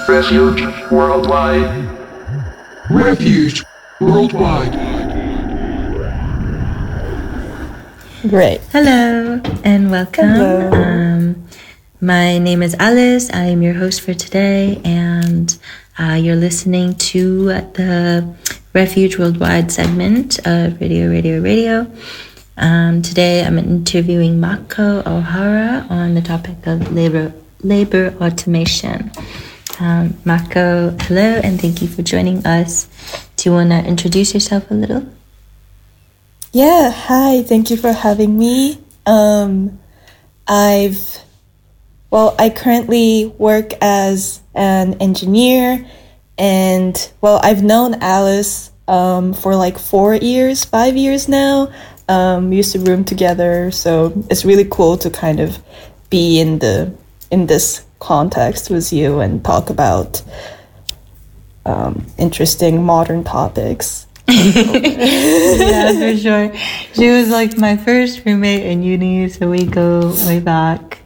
Refuge Worldwide. Refuge Worldwide. Great. Hello and welcome. Hello. My name is Alice. I am your host for today, and you're listening to the Refuge Worldwide segment of Radio. Today I'm interviewing Mako Ohara on the topic of labor automation. Mako, hello, and thank you for joining us. Do you want to introduce yourself a little? Yeah, hi, thank you for having me. I currently work as an engineer, and I've known Alice for like 5 years now. We used to room together, so it's really cool to kind of be in this context with you and talk about interesting modern topics. Yeah, for sure. She was like my first roommate in uni, so we go way back.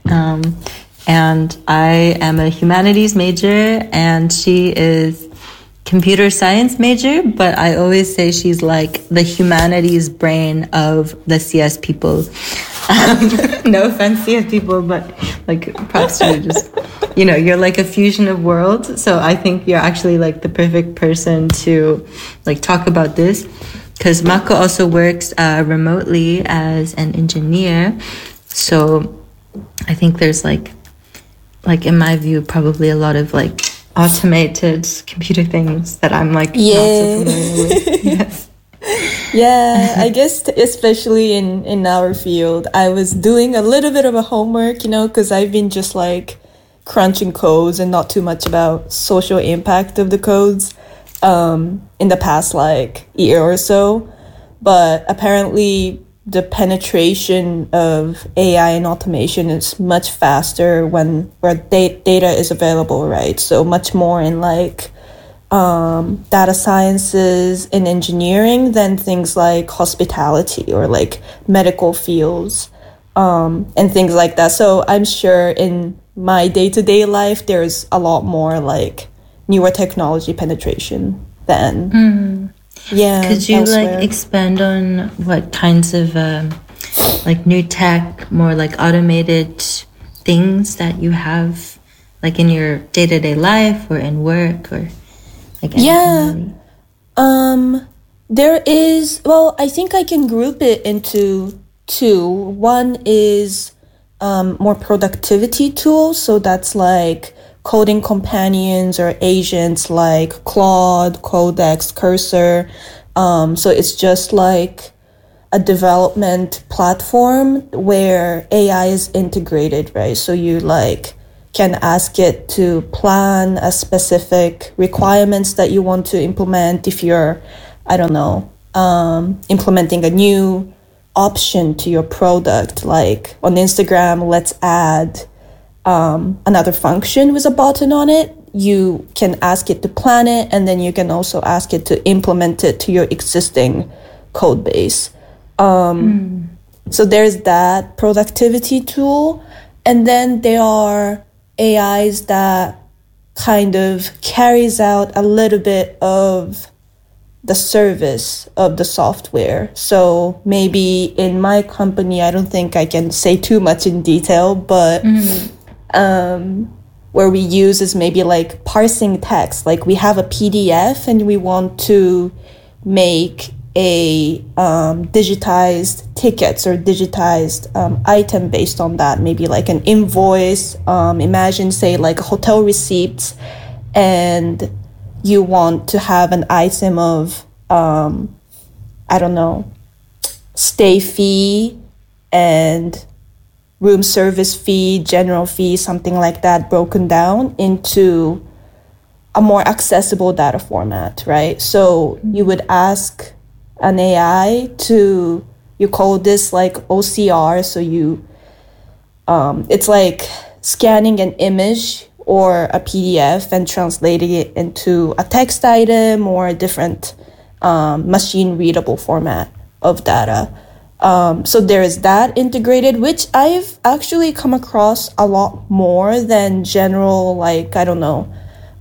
And I am a humanities major, and she is computer science major, but I always say she's like the humanities brain of the CS people. No offense, CS people, but like props to you. Just, you're like a fusion of worlds. So I think you're actually like the perfect person to like talk about this, because Mako also works remotely as an engineer. So I think there's like in my view, probably a lot of like automated computer things that I'm like not so familiar with. Yes. Yeah, I guess especially in our field, I was doing a little bit of a homework, because I've been just like crunching codes and not too much about social impact of the codes in the past like year or so. But apparently the penetration of AI and automation is much faster where data is available, right? So much more in like data sciences and engineering than things like hospitality or like medical fields and things like that. So I'm sure in my day-to-day life, there's a lot more like newer technology penetration than Could you elsewhere. like expand on what kinds of like new tech, more like automated things that you have like in your day-to-day life or in work or like anything really? There is, I think I can group it into two. One is more productivity tools, so that's like coding companions or agents like Claude, Codex, Cursor. So it's just like a development platform where AI is integrated, right? So you like can ask it to plan a specific requirements that you want to implement. If you're, I don't know, implementing a new option to your product, like on Instagram, let's add another function with a button on it. You can ask it to plan it, and then you can also ask it to implement it to your existing code base. So there's that productivity tool. And then there are AIs that kind of carries out a little bit of the service of the software. So maybe in my company, I don't think I can say too much in detail, but where we use is maybe like parsing text. Like we have a PDF and we want to make a digitized tickets or digitized item based on that, maybe like an invoice. Imagine say like hotel receipts, and you want to have an item of I don't know, stay fee and room service fee, general fee, something like that, broken down into a more accessible data format, right? So you would ask an AI to, you call this like OCR, so you, it's like scanning an image or a PDF and translating it into a text item or a different machine readable format of data. So there is that integrated, which I've actually come across a lot more than general, like, I don't know,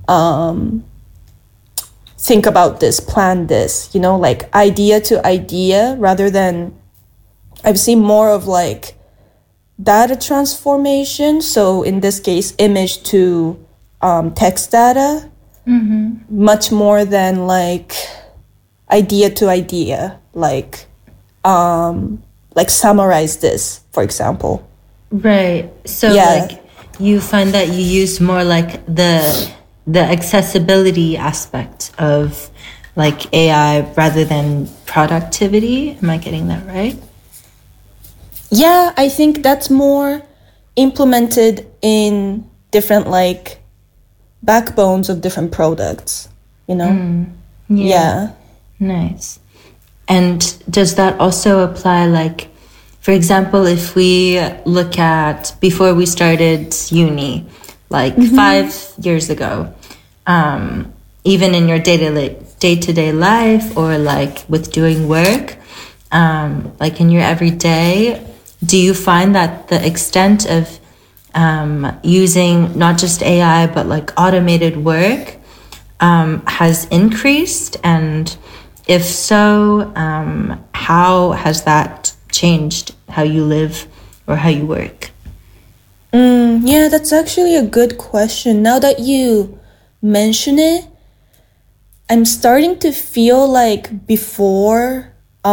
think about this, plan this, you know, like idea to idea, rather than I've seen more of like data transformation. So in this case, image to text data, much more than like idea to idea, like summarize this, for example. Right. So like you find that you use more like the accessibility aspect of like AI rather than productivity. Am I getting that right? Yeah, I think that's more implemented in different like backbones of different products, you know? Yeah. Nice. And does that also apply, like, for example, if we look at before we started uni, like 5 years ago, even in your day-to-day life, or like with doing work, like in your everyday, do you find that the extent of using not just AI but like automated work has increased? And if so, how has that changed how you live or how you work? Yeah, that's actually a good question. Now that you mention it, I'm starting to feel like before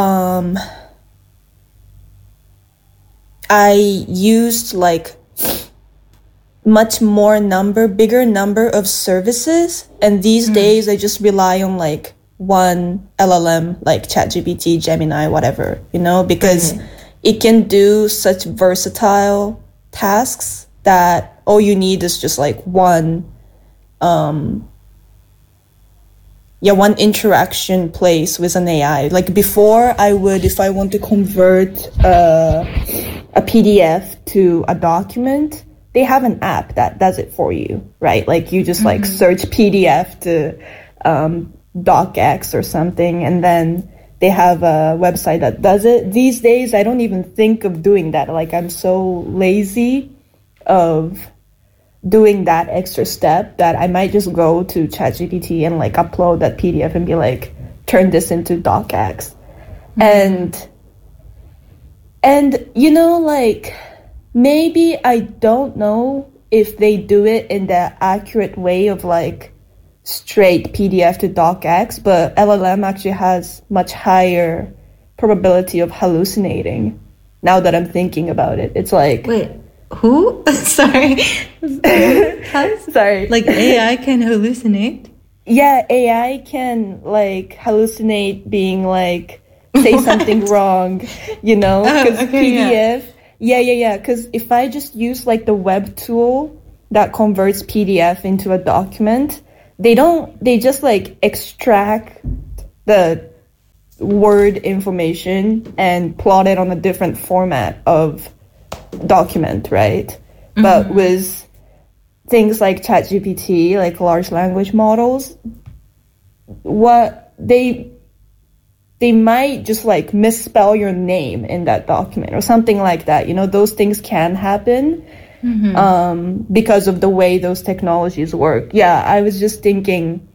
I used like bigger number of services, and these days I just rely on like one LLM, like ChatGPT, Gemini, whatever, you know, because it can do such versatile tasks that all you need is just like one interaction place with an AI. Like before, I would, if I want to convert a PDF to a document, they have an app that does it for you, right? Like you just like search PDF to docx or something, and then they have a website that does it. These days, I don't even think of doing that. Like I'm so lazy of doing that extra step that I might just go to ChatGPT and like upload that PDF and be like, turn this into docx. And you know, like maybe I don't know if they do it in the accurate way of like straight PDF to docx, but LLM actually has much higher probability of hallucinating. Now that I'm thinking about it, it's like, wait, who? Sorry. Sorry. Like AI can hallucinate? Yeah, AI can like hallucinate being like, say something wrong, you know? Because PDF, yeah. Because if I just use like the web tool that converts PDF into a document, they just like extract the word information and plot it on a different format of document, right? But with things like ChatGPT, like large language models, what they might just like misspell your name in that document or something like that. You know, those things can happen because of the way those technologies work. Yeah, I was just thinking,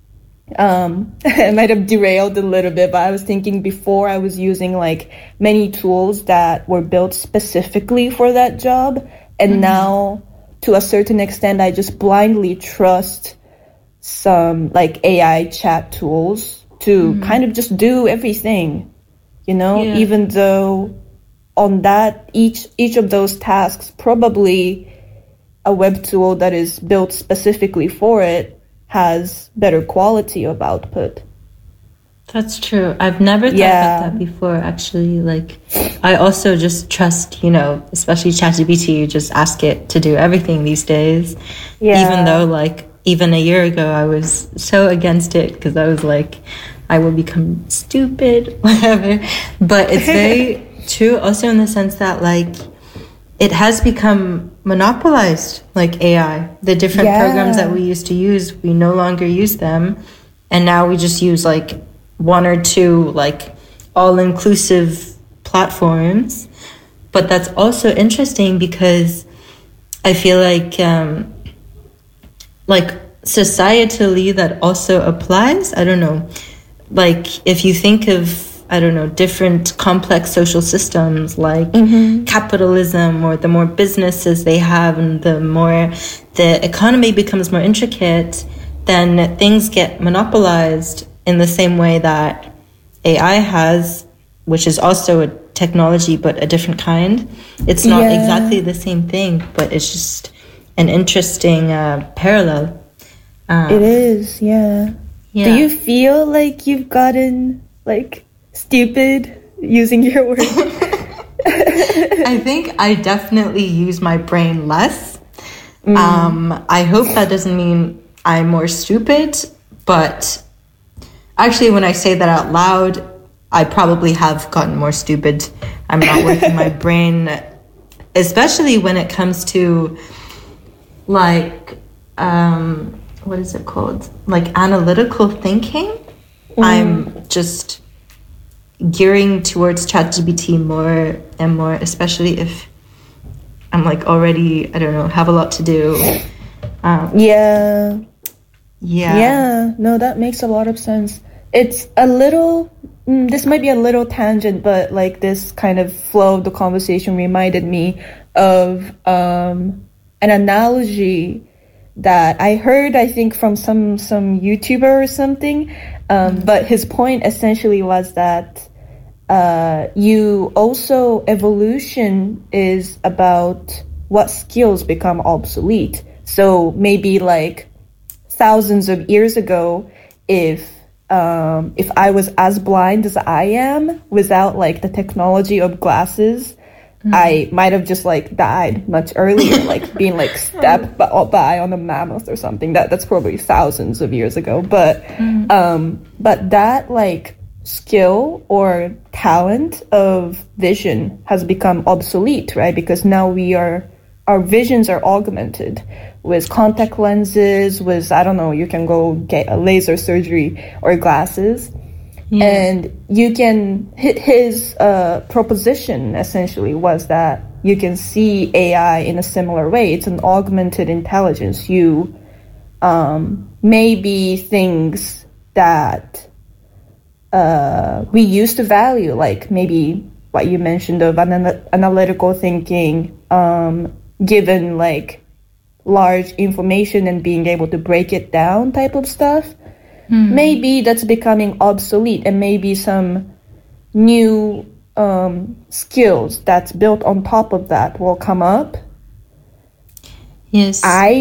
I might have derailed a little bit, but I was thinking before I was using like many tools that were built specifically for that job. And now to a certain extent, I just blindly trust some like AI chat tools to kind of just do everything, you know, even though on that, each of those tasks, probably a web tool that is built specifically for it has better quality of output. That's true. I've never thought about that before, actually. Like, I also just trust, you know, especially ChatGPT, you just ask it to do everything these days. Yeah. Even though, like, even a year ago, I was so against it because I was like, I will become stupid, whatever. But it's very true also in the sense that, like, it has become monopolized, like AI. The different programs that we used to use, we no longer use them. And now we just use, like, one or two, like, all-inclusive platforms. But that's also interesting because I feel like societally that also applies. I don't know. Like if you think of, I don't know, different complex social systems like capitalism, or the more businesses they have and the more the economy becomes more intricate, then things get monopolized in the same way that AI has, which is also a technology but a different kind. It's not exactly the same thing, but it's just an interesting parallel. It is, yeah. Do you feel like you've gotten like stupid using your word? I think I definitely use my brain less. I hope that doesn't mean I'm more stupid, but actually when I say that out loud, I probably have gotten more stupid. I'm not working my brain, especially when it comes to like, what is it called? Like analytical thinking. I'm just gearing towards ChatGPT more and more, especially if I'm like already, I don't know, have a lot to do. Yeah, no, that makes a lot of sense. It's a little, this might be a little tangent, but like this kind of flow of the conversation reminded me of an analogy that I heard, I think from some YouTuber or something. But his point essentially was that evolution is about what skills become obsolete. So maybe like thousands of years ago, if I was as blind as I am without like the technology of glasses, I might have just like died much earlier, like being like stepped by on a mammoth or something. That's probably thousands of years ago. But that like skill or talent of vision has become obsolete, right? Because now our visions are augmented with contact lenses, with, I don't know, you can go get a laser surgery or glasses. Yeah. And you can hit his proposition essentially was that you can see AI in a similar way. It's an augmented intelligence. You maybe things that we used to value, like maybe what you mentioned of analytical thinking, given like large information and being able to break it down type of stuff. Maybe that's becoming obsolete, and maybe some new skills that's built on top of that will come up. Yes.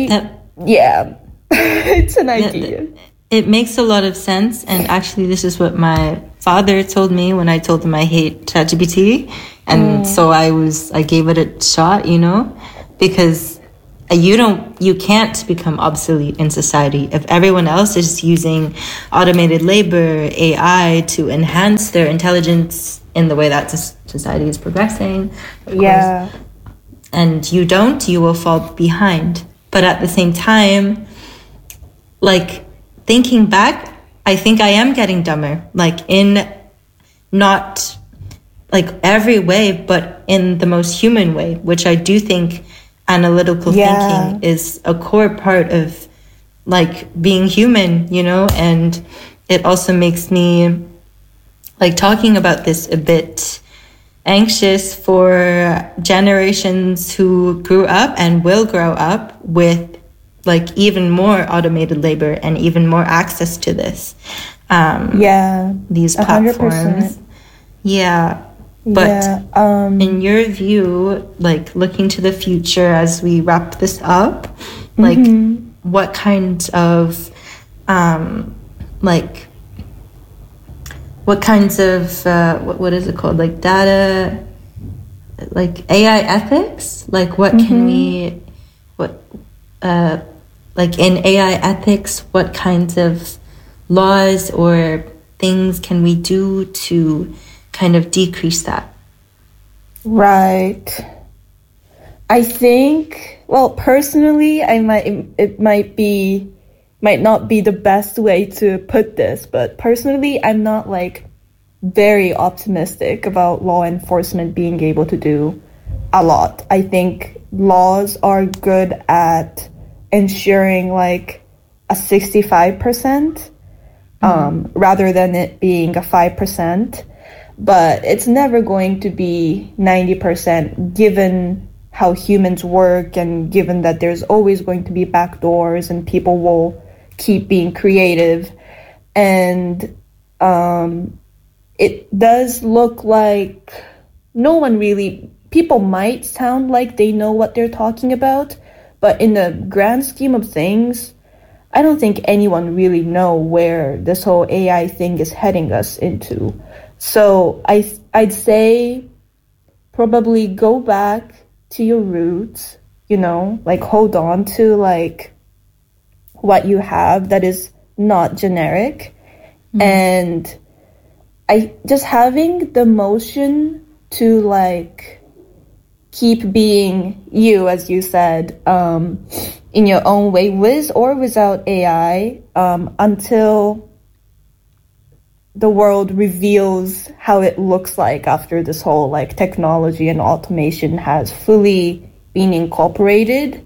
It's an idea. It makes a lot of sense, and actually this is what my father told me when I told him I hate ChatGPT, and so I gave it a shot, you know, because you can't become obsolete in society if everyone else is using automated labor, AI to enhance their intelligence in the way that society is progressing. Of course. And you will fall behind. But at the same time, like thinking back, I think I am getting dumber, like in not like every way, but in the most human way, which I do think analytical thinking is a core part of like being human, you know. And it also makes me like talking about this a bit anxious for generations who grew up and will grow up with like even more automated labor and even more access to this these platforms. 100%. But in your view, like looking to the future as we wrap this up, like what kinds of what is it called, like data, like AI ethics, like what can we like in AI ethics, what kinds of laws or things can we do to kind of decrease that? Right. I think, well, personally, it might not be the best way to put this, but personally, I'm not like very optimistic about law enforcement being able to do a lot. I think laws are good at ensuring like a 65%, rather than it being a 5%. But it's never going to be 90% given how humans work, and given that there's always going to be backdoors and people will keep being creative. And it does look like people might sound like they know what they're talking about, but in the grand scheme of things, I don't think anyone really know where this whole AI thing is heading us into. So I'd say probably go back to your roots, like hold on to like what you have that is not generic. And I just having the motion to like keep being you, as you said, in your own way, with or without AI, until the world reveals how it looks like after this whole like technology and automation has fully been incorporated.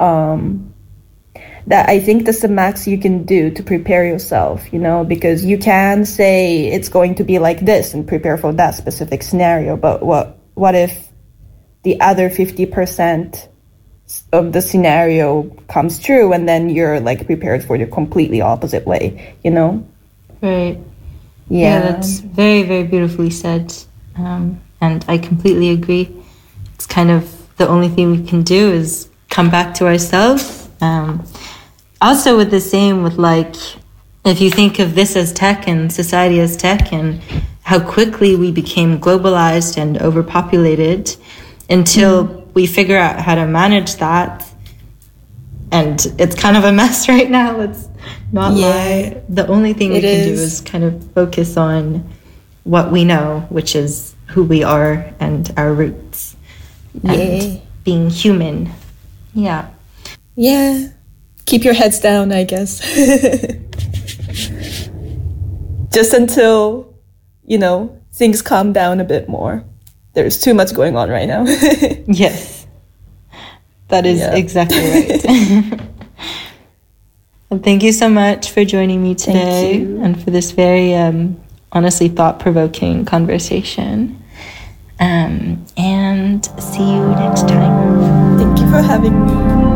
That I think that's the max you can do to prepare yourself, because you can say it's going to be like this and prepare for that specific scenario. But what if the other 50% of the scenario comes true, and then you're like prepared for the completely opposite way, Right. Yeah, that's very, very beautifully said. And I completely agree. It's kind of the only thing we can do is come back to ourselves. Also with the same with like, if you think of this as tech and society as tech and how quickly we became globalized and overpopulated, until we figure out how to manage that. And it's kind of a mess right now. Let's not lie. The only thing we can do is kind of focus on what we know, which is who we are and our roots. And being human. Yeah. Yeah. Keep your heads down, I guess. Just until, things calm down a bit more. There's too much going on right now. Yes. That is exactly right. Well, thank you so much for joining me today and for this very, honestly, thought-provoking conversation. And see you next time. Thank you for having me.